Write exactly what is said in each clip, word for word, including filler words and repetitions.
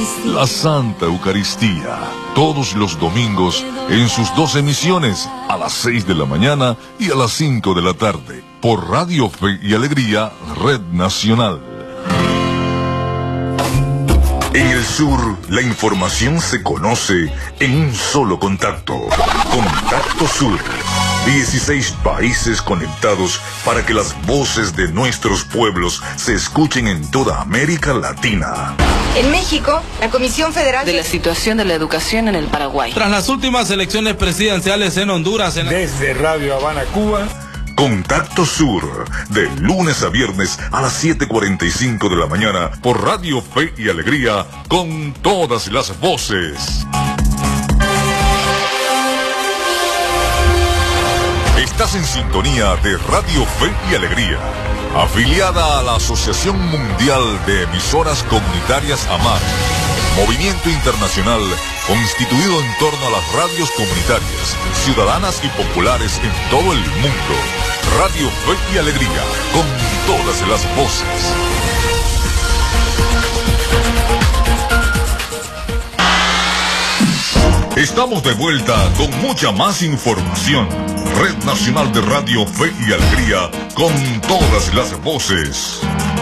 La Santa Eucaristía, todos los domingos en sus dos emisiones, a las seis de la mañana y a las cinco de la tarde, por Radio Fe y Alegría, Red Nacional. En el sur, la información se conoce en un solo contacto. Contacto Sur. dieciséis países conectados para que las voces de nuestros pueblos se escuchen en toda América Latina. En México, la Comisión Federal de la situación de la educación en el Paraguay. Tras las últimas elecciones presidenciales en Honduras. En... Desde Radio Habana, Cuba. Contacto Sur, de lunes a viernes a las siete cuarenta y cinco de la mañana por Radio Fe y Alegría, con todas las voces. Estás en sintonía de Radio Fe y Alegría, afiliada a la Asociación Mundial de Emisoras Comunitarias AMAR, movimiento internacional constituido en torno a las radios comunitarias, ciudadanas y populares en todo el mundo. Radio Fe y Alegría, con todas las voces. Estamos de vuelta con mucha más información. Red Nacional de Radio Fe y Alegría, con todas las voces.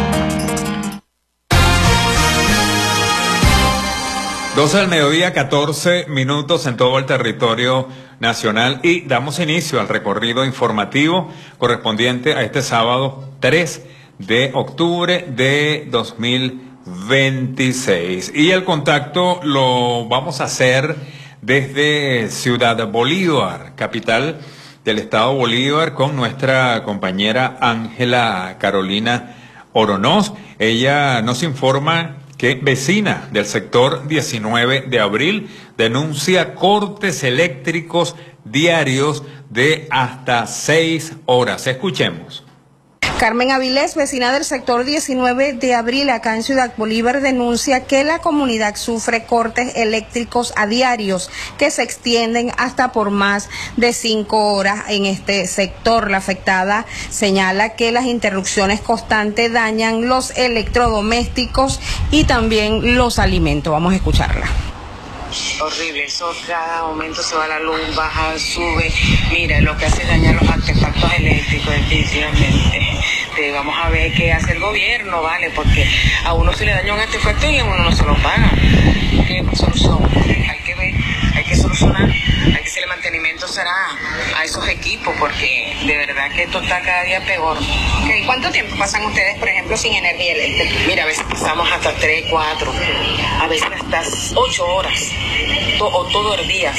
doce del mediodía, catorce minutos en todo el territorio nacional, y damos inicio al recorrido informativo correspondiente a este sábado tres de octubre de dos mil veintiséis. Y el contacto lo vamos a hacer desde Ciudad Bolívar, capital del estado Bolívar, con nuestra compañera Ángela Carolina Oronoz. Ella nos informa que vecina del sector diecinueve de abril denuncia cortes eléctricos diarios de hasta seis horas. Escuchemos. Carmen Avilés, vecina del sector diecinueve de abril acá en Ciudad Bolívar, denuncia que la comunidad sufre cortes eléctricos a diarios que se extienden hasta por más de cinco horas en este sector. La afectada señala que las interrupciones constantes dañan los electrodomésticos y también los alimentos. Vamos a escucharla. Horrible, eso cada momento se va la luz, baja, sube. Mira, lo que hace es dañar los artefactos eléctricos, definitivamente. Eh, vamos a ver qué hace el gobierno, ¿vale? Porque a uno se le daña un artefacto y a uno no se lo paga. ¿Qué solución? Hay que ver, hay que solucionar, hay que hacerle mantenimiento será a esos equipos, porque de verdad que esto está cada día peor. Okay. ¿Cuánto tiempo pasan ustedes, por ejemplo, sin energía eléctrica? Mira, a veces pasamos hasta tres, cuatro, a veces hasta ocho horas, to o todo el día.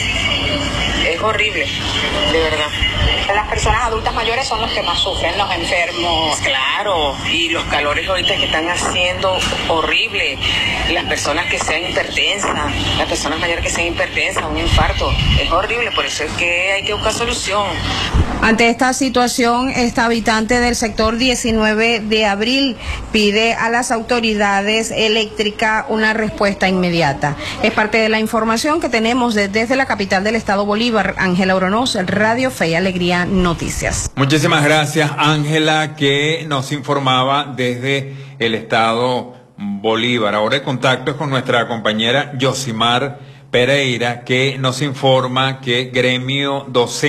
Es horrible, de verdad. Las personas adultas mayores son los que más sufren, los enfermos. Claro, y los calores ahorita que están haciendo horrible. Las personas que sean hipertensas, las personas mayores que sean hipertensas, un infarto, es horrible, por eso es que hay que buscar solución. Ante esta situación, esta habitante del sector diecinueve de abril pide a las autoridades eléctricas una respuesta inmediata. Es parte de la información que tenemos de, desde la capital del estado Bolívar. Ángela Oronoz, Radio Fe y Alegría Noticias. Muchísimas gracias, Ángela, que nos informaba desde el estado Bolívar. Ahora el contacto es con nuestra compañera Yosimar Pereira, que nos informa que gremio docente